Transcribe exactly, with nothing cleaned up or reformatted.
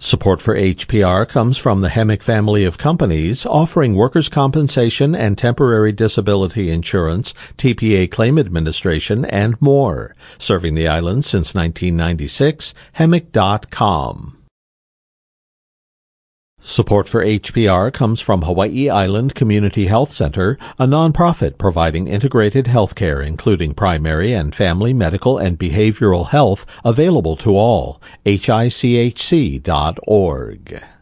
Support for H P R comes from the Hemic family of companies offering workers' compensation and temporary disability insurance, T P A claim administration, and more. Serving the island since nineteen ninety-six, hemic dot com. Support for H P R comes from Hawaii Island Community Health Center, a nonprofit providing integrated health care including primary and family medical and behavioral health available to all. H I C H C dot org.